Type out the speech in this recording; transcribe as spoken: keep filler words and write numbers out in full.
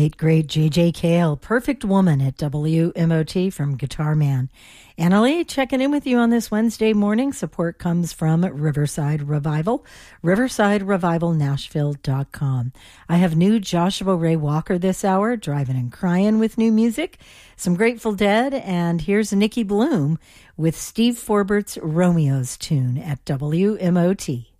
late, great J J Cale, Perfect Woman at W M O T from Guitar Man. Annalie, checking in with you on this Wednesday morning. Support comes from Riverside Revival, riverside revival nashville dot com. I have new Joshua Ray Walker this hour, driving and crying with new music, some Grateful Dead, and here's Nikki Bloom with Steve Forbert's Romeo's tune at W M O T.